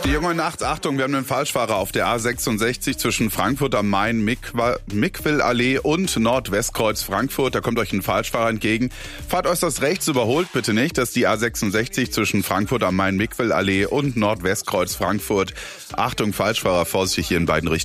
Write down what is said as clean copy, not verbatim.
Die Junge Nacht, Achtung, wir haben einen Falschfahrer auf der A66 zwischen Frankfurt am Main, Miquelallee und Nordwestkreuz Frankfurt. Da kommt euch ein Falschfahrer entgegen. Fahrt äußerst rechts, überholt bitte nicht. Das ist die A66 zwischen Frankfurt am Main, Miquelallee und Nordwestkreuz Frankfurt. Achtung, Falschfahrer, vorsichtig hier in beiden Richtungen.